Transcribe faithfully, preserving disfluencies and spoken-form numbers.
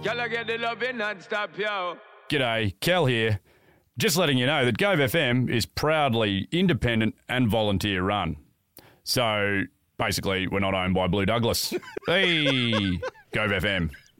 Girl, I get the loving non-stop, yo. G'day, Cal here. Just letting you know that Gove F M is proudly independent and volunteer run. So, basically, we're not owned by Blue Douglas. Hey, Gove F M.